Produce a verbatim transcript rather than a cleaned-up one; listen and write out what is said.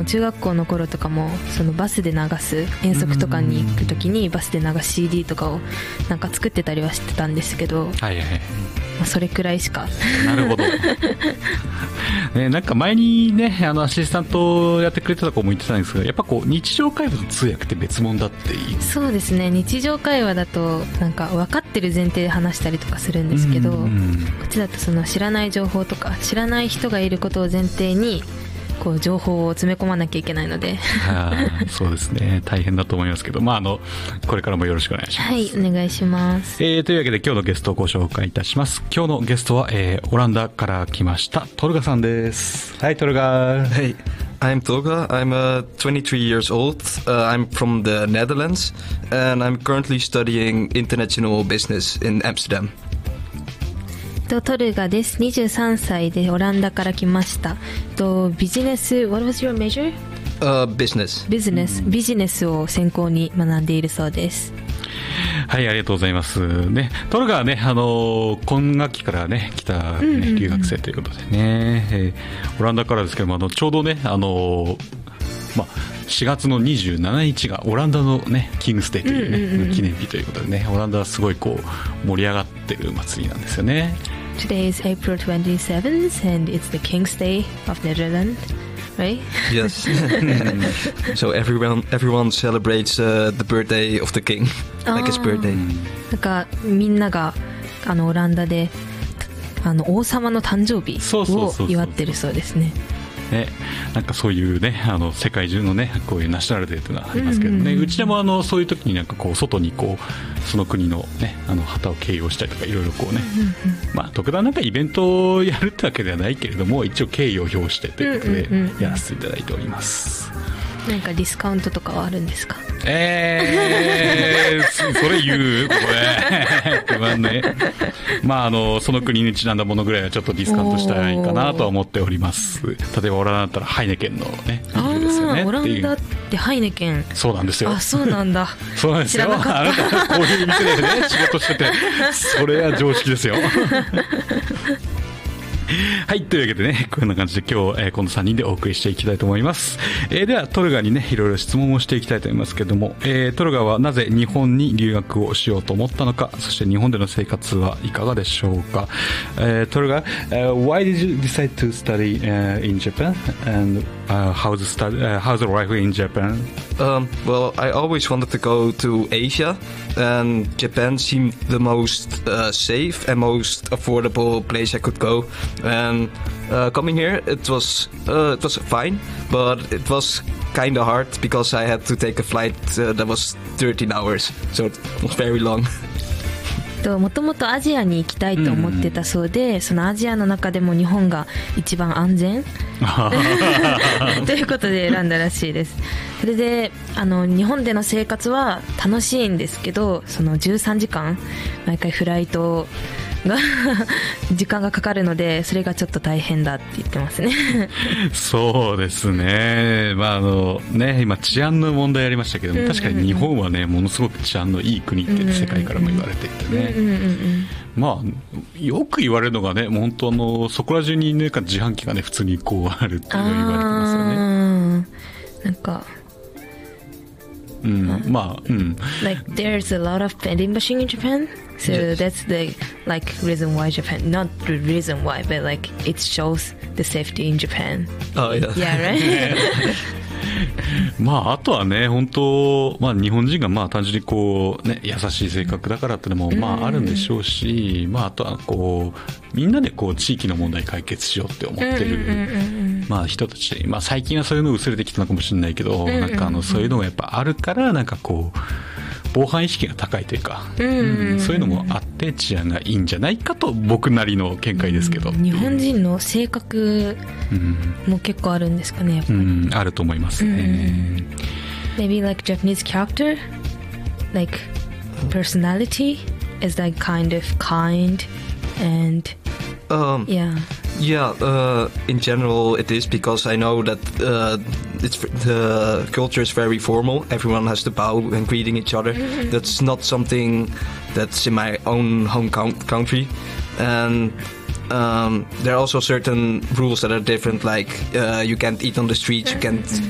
の中学校の頃とかもそのバスで流す遠足とかに行く時にバスで流す シーディー とかをなんか作ってたりはしてたんですけど、 はいはい、まあ、それくらいしか。 なるほど、ね、なんか前にねあのアシスタントやってくれてた子も言ってたんですけど、やっぱこう日常会話と通訳って別物だっていい。 そうですね、日常会話だとなんか分かってる前提で話したりとかするんですけど、こっちだとその知らない情報とか知らない人がいることを前提にこう情報を詰め込まなきゃいけないのであそうですね、大変だと思いますけど、まあ、あのこれからもよろしくお願いします。 はい、お願いします。 えー、というわけで今日のゲストをご紹介いたします。今日のゲストは、えー、オランダから来ましたトルガさんです。はい、トルガ。 Hey, I'm Tolga. I'm uh, twenty-three years old. Uh, I'm from the Netherlands, and I'm currently studying international business in Amsterdam. トルガです。にじゅうさんさいでオランダから来ました。とビジネス What was your major?、Uh, business. ビジネス、ビジネスを専攻に学んでいるそうです。 はい、ありがとうございます。ね、トルガはね、あの今学期からね来た、ねうんうんうん、留学生ということでね、えー、オランダからですけども、あのちょうどね、あのまあしがつのにじゅうしちにちがオランダのねキングスデーというね、うんうんうん、記念日ということでね、オランダはすごいこう盛り上がってる祭りなんですよね。 Today is April twenty-seventh and it's the King's Day of Netherlands, right? Yes. So everyone everyone celebrates、uh, the birthday of the king, like his birthday. なんかみんながあのオランダであの王様の誕生日を祝ってるそうですね。 ね、なんかそういうね、あの世界中のねこういうナショナルデーというのはありますけどね、うんうんうん、うちでもあのそういう時になんかこう外にこうその国のねあの旗を掲揚したりとかいろいろこうね、うんうんうん、まあ特段なんかイベントをやるってわけではないけれども、一応敬意を表してということでやらせていただいております。 うんうんうん、なんかディスカウントとかはあるんですか？ えー、それ言うこれまあね、まああのその国にちなんだものぐらいはちょっとディスカウントしたいかなとは思っております。例えばオランダだったらハイネケンのねビールですよね。 オランダってハイネケン。 そうなんですよ。 あ、そうなんだ。 そうなんですよ。あなたこういう店でね仕事してて、それは常識ですよ。はい、というわけでね、こんな感じで今日、えー、このさんにんでお送りしていきたいと思います。えー、ではトルガにねいろいろ質問をしていきたいと思いますけども、えー、トルガはなぜ日本に留学をしようと思ったのか、そして日本での生活はいかがでしょうか。えー、トルガ、uh, why did you decide to study、uh, in Japan and、uh, how's the study, uh, how's the life in Japan? Um, well, I always wanted to go to Asia, and Japan seemed the most、uh, safe and most affordable place I could go.And uh, coming here, it was uh, it was fine, but it was kind of hard because I had to take a flight、uh, that was thirteen hours, so it was very long. もともとアジアに行きたいと思ってたそうで、うん、そのアジアの中でも日本が一番安全ということで選んだらしいです。それであの日本での生活は楽しいんですけど、そのじゅうさんじかん毎回フライトが時間がかかるので、それがちょっと大変だって言ってますね。 そうですね、まああのね、今治安の問題ありましたけども、うんうんうん、確かに日本はねものすごく治安のいい国って世界からも言われていてね、うんうんうん、まあよく言われるのがね、もう本当のそこら中にね自販機がね普通にこうあるっていうのが言われてますよね。 なんかうん、まあ、うん。 Like there's a lot of vending machine in Japan, so yes. that's the like reason why Japan, not the reason why, but like it shows the safety in Japan. Oh yeah. Yeah, right. まああとはね、本当まあ日本人がまあ単純にこうね優しい性格だからってのもまああるんでしょうし、まああとはこうみんなでこう地域の問題解決しようって思ってるまあ人たち、まあ最近はそういうの薄れてきたのかもしれないけど、なんかあのそういうのがやっぱあるからなんかこう防犯意識が高いというか、うんうん、そういうのもあって治安がいいんじゃないかと僕なりの見解ですけど、 うん、日本人の性格も結構あるんですかね、やっぱり、うん、 あると思いますね、うん、 Maybe like Japanese character, like personality is like kind of kind and um, yeah Yeah, uh, in general it is, because I know that uh, it's, the culture is very formal. Everyone has to bow when greeting each other. Mm-hmm. That's not something that's in my own home country. And um, there are also certain rules that are different, like uh, you can't eat on the streets, you can't